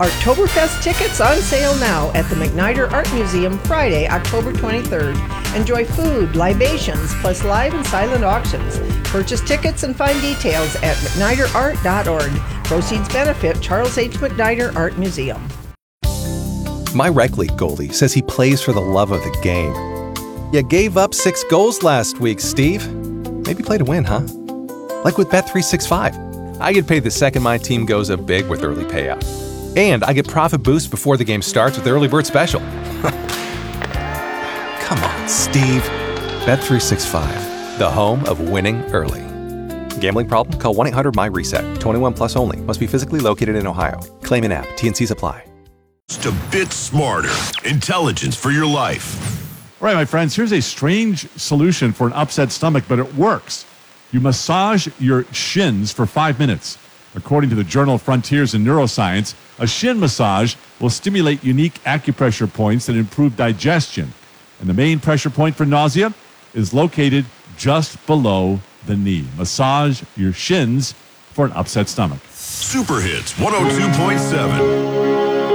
Arttoberfest tickets on sale now at the McNider Art Museum Friday, October 23rd. Enjoy food, libations, plus live and silent auctions. Purchase tickets and find details at McNiderArt.org. Proceeds benefit Charles H. McNider Art Museum. My rec league goalie says he plays for the love of the game. You gave up 6 goals last week, Steve. Maybe play to win, huh? Like with Bet365. I get paid the second my team goes up big with early payout. And I get profit boost before the game starts with Early Bird Special. Come on, Steve. Bet365, the home of winning early. Gambling problem? Call 1-800-MY-RESET. 21 plus only. Must be physically located in Ohio. Claim in app. T&Cs apply. Just a bit smarter. Intelligence for your life. All right, my friends, here's a strange solution for an upset stomach, but it works. You massage your shins for 5 minutes. According to the journal Frontiers in Neuroscience, a shin massage will stimulate unique acupressure points that improve digestion. And the main pressure point for nausea is located just below the knee. Massage your shins for an upset stomach. Super Hits 102.7.